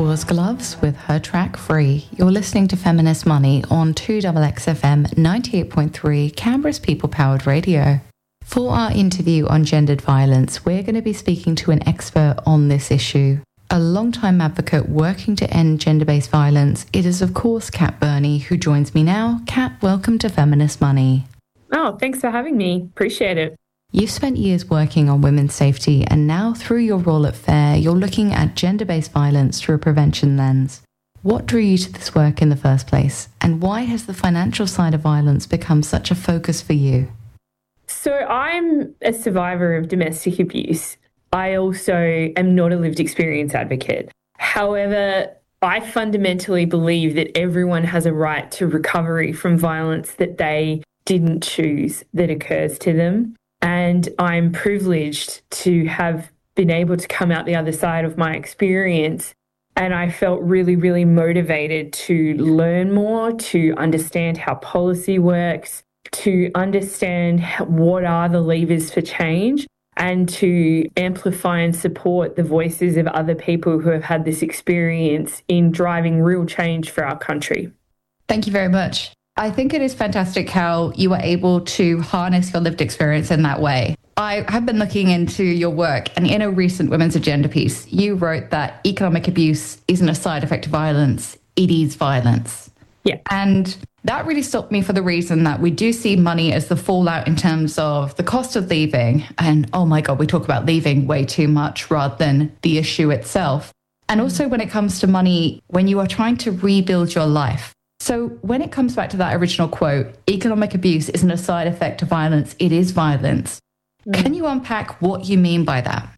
was Gloves with her track Free. You're listening to Feminist Money on 2XXFM 98.3, Canberra's people-powered radio. For our interview on gendered violence, we're going to be speaking to an expert on this issue. A long-time advocate working to end gender-based violence, it is of course Kat Burney, who joins me now. Kat, welcome to Feminist Money. Oh, thanks for having me. Appreciate it. You've spent years working on women's safety, and now through your role at FAIR, you're looking at gender-based violence through a prevention lens. What drew you to this work in the first place, and why has the financial side of violence become such a focus for you? So I'm a survivor of domestic abuse. I also am not a lived experience advocate. However, I fundamentally believe that everyone has a right to recovery from violence that they didn't choose that occurs to them. And I'm privileged to have been able to come out the other side of my experience. And I felt really, really motivated to learn more, to understand how policy works, to understand what are the levers for change, and to amplify and support the voices of other people who have had this experience in driving real change for our country. Thank you very much. I think it is fantastic how you were able to harness your lived experience in that way. I have been looking into your work, and in a recent Women's Agenda piece, you wrote that economic abuse isn't a side effect of violence, it is violence. Yeah. And that really stopped me for the reason that we do see money as the fallout in terms of the cost of leaving. And oh my God, we talk about leaving way too much rather than the issue itself. And also when it comes to money, when you are trying to rebuild your life. So when it comes back to that original quote, economic abuse isn't a side effect of violence, it is violence. Can you unpack what you mean by that?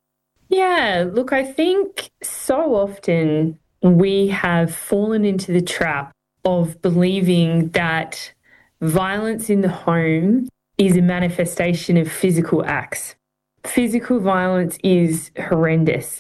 Yeah, look, I think so often we have fallen into the trap of believing that violence in the home is a manifestation of physical acts. Physical violence is horrendous.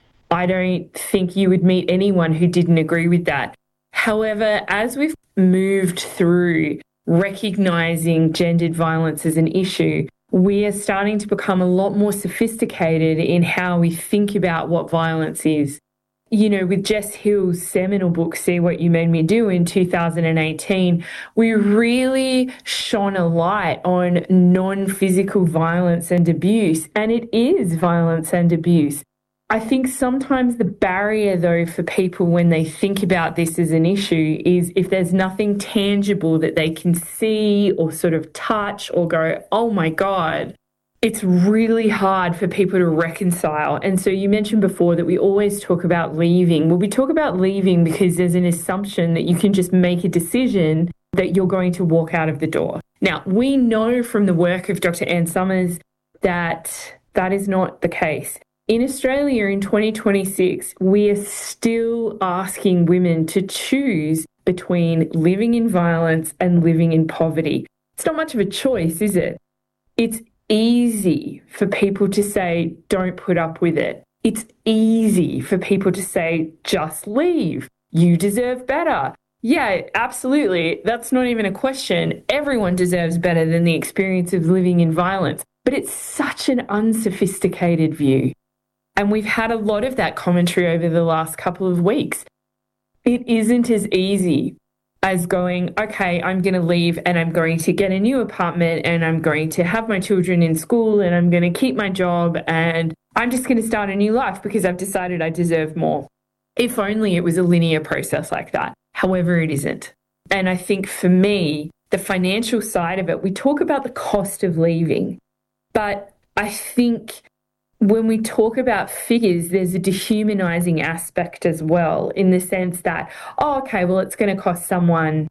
I don't think you would meet anyone who didn't agree with that. However, as we've moved through recognising gendered violence as an issue, we are starting to become a lot more sophisticated in how we think about what violence is. You know, with Jess Hill's seminal book, See What You Made Me Do, in 2018, we really shone a light on non-physical violence and abuse, and it is violence and abuse. I think sometimes the barrier, though, for people when they think about this as an issue is if there's nothing tangible that they can see or sort of touch or go, oh my God, it's really hard for people to reconcile. And so you mentioned before that we always talk about leaving. Well, we talk about leaving because there's an assumption that you can just make a decision that you're going to walk out of the door. Now, we know from the work of Dr. Anne Summers that that is not the case. In Australia in 2026, we are still asking women to choose between living in violence and living in poverty. It's not much of a choice, is it? It's easy for people to say, don't put up with it. It's easy for people to say, just leave. You deserve better. Yeah, absolutely. That's not even a question. Everyone deserves better than the experience of living in violence. But it's such an unsophisticated view. And we've had a lot of that commentary over the last couple of weeks. It isn't as easy as going, okay, I'm going to leave and I'm going to get a new apartment and I'm going to have my children in school and I'm going to keep my job and I'm just going to start a new life because I've decided I deserve more. If only it was a linear process like that. However, it isn't. And I think for me, the financial side of it, we talk about the cost of leaving, but I think when we talk about figures, there's a dehumanizing aspect as well, in the sense that, oh, okay, well, it's going to cost someone,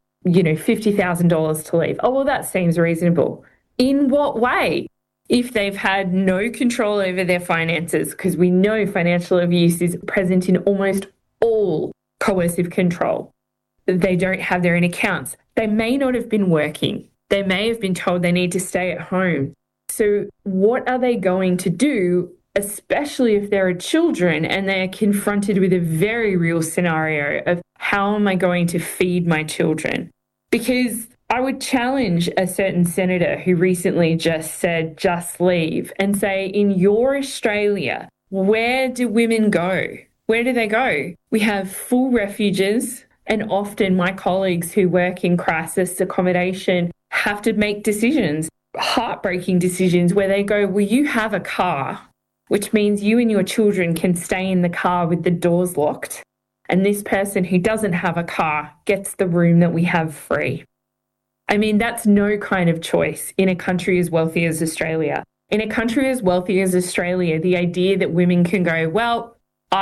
$50,000 to leave. Oh, well, that seems reasonable. In what way? If they've had no control over their finances, because we know financial abuse is present in almost all coercive control. They don't have their own accounts. They may not have been working. They may have been told they need to stay at home. So what are they going to do, especially if there are children and they are confronted with a very real scenario of how am I going to feed my children? Because I would challenge a certain senator who recently just said, just leave, and say, in your Australia, where do women go where do they go? We have full refuges, and often my colleagues who work in crisis accommodation have to make decisions, heartbreaking decisions, where they go, well, you have a car, which means you and your children can stay in the car with the doors locked. And this person who doesn't have a car gets the room that we have free. I mean, that's no kind of choice in a country as wealthy as Australia. In a country as wealthy as Australia, the idea that women can go, well,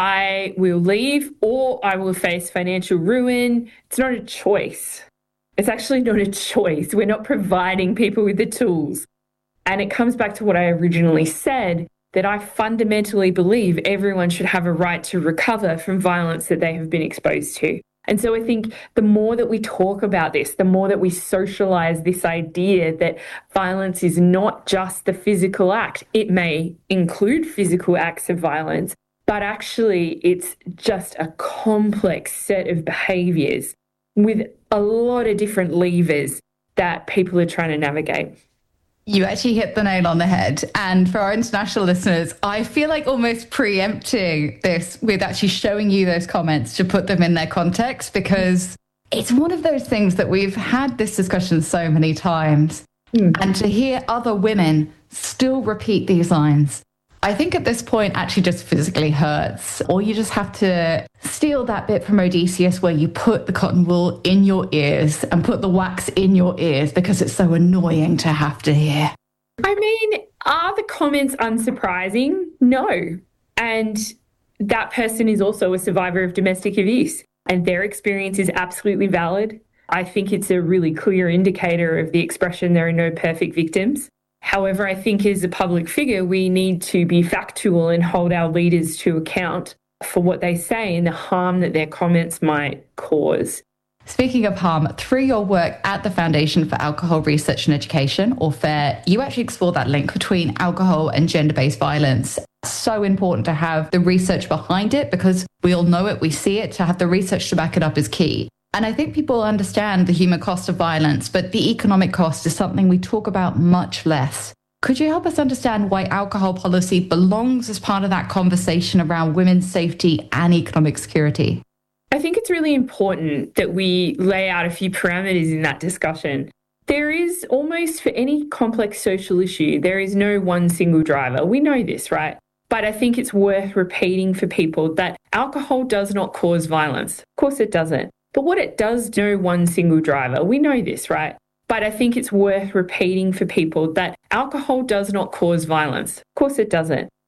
I will leave or I will face financial ruin, it's not a choice. It's actually not a choice. We're not providing people with the tools. And it comes back to what I originally said, that I fundamentally believe everyone should have a right to recover from violence that they have been exposed to. And so I think the more that we talk about this, the more that we socialize this idea that violence is not just the physical act. It may include physical acts of violence, but actually it's just a complex set of behaviors with a lot of different levers that people are trying to navigate. You actually hit the nail on the head. And for our international listeners, I feel like almost preempting this with actually showing you those comments to put them in their context, because it's one of those things that we've had this discussion so many times. And to hear other women still repeat these lines, I think at this point actually just physically hurts. Or you just have to steal that bit from Odysseus where you put the cotton wool in your ears and put the wax in your ears because it's so annoying to have to hear. I mean, are the comments unsurprising? No. And that person is also a survivor of domestic abuse, and their experience is absolutely valid. I think it's a really clear indicator of the expression there are no perfect victims. However, I think as a public figure, we need to be factual and hold our leaders to account for what they say and the harm that their comments might cause. Speaking of harm, through your work at the Foundation for Alcohol Research and Education, or FARE, you actually explore that link between alcohol and gender-based violence. So important to have the research behind it, because we all know it, we see it. To have the research to back it up is key. And I think people understand the human cost of violence, but the economic cost is something we talk about much less. Could you help us understand why alcohol policy belongs as part of that conversation around women's safety and economic security? I think it's really important that we lay out a few parameters in that discussion. There is almost, for any complex social issue, there is no one single driver. We know this, right? But I think it's worth repeating for people that alcohol does not cause violence. Of course it doesn't. But what it does, no one single driver. We know this, right? But I think it's worth repeating for people that alcohol does not cause violence. Of course it doesn't.